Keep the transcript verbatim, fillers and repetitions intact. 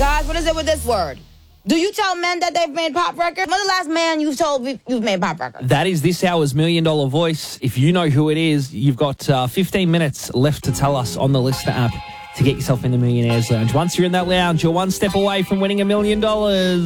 Guys, what is it with this word? Do you tell men that they've made pop records? When's the last man you've told you've made pop records? That is this hour's Million Dollar Voice. If you know who it is, you've got uh, fifteen minutes left to tell us on the Listener app to get yourself in the Millionaire's Lounge. Once you're in that lounge, you're one step away from winning a million dollars.